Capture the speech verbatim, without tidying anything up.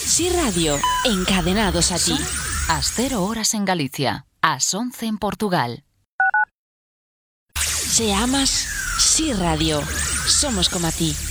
Sí Radio, encadenados a ti. Ás cero horas en Galicia, ás once en Portugal. Se amas, Sí Radio, somos como a ti.